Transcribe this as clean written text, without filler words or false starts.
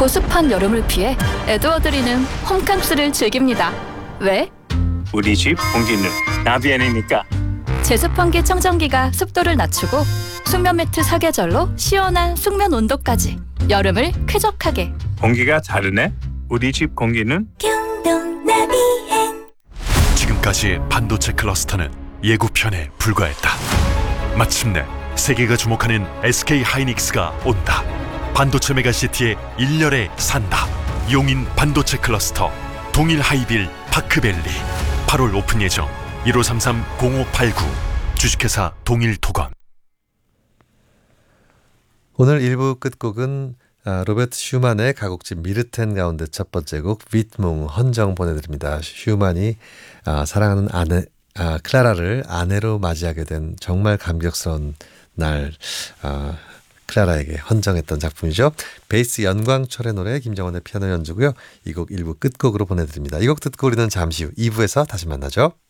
덥고 습한 여름을 피해 에드워드리는 홈캉스를 즐깁니다. 왜? 우리 집 공기는 나비안이니까. 제습환기 청정기가 습도를 낮추고 숙면 매트 사계절로 시원한 숙면 온도까지 여름을 쾌적하게. 공기가 다르네. 우리 집 공기는 지금까지 반도체 클러스터는 예고편에 불과했다. 마침내 세계가 주목하는 SK 하이닉스가 온다. 반도체 메가시티의 일렬에 산다. 용인 반도체 클러스터 동일 하이빌 파크밸리 8월 오픈 예정. 1533-0589 주식회사 동일토건. 오늘 1부 끝곡은 로베르트 슈만의 가곡집 미르텐 가운데 첫 번째 곡 위트뭉 헌정 보내드립니다. 슈만이 사랑하는 아내 클라라를 아내로 맞이하게 된 정말 감격스러운 날 클라라에게 헌정했던 작품이죠. 베이스 연광철의 노래, 김정원의 피아노 연주고요. 이 곡 1부 끝곡으로 보내드립니다. 이 곡 듣고 우리는 잠시 후 2부에서 다시 만나죠.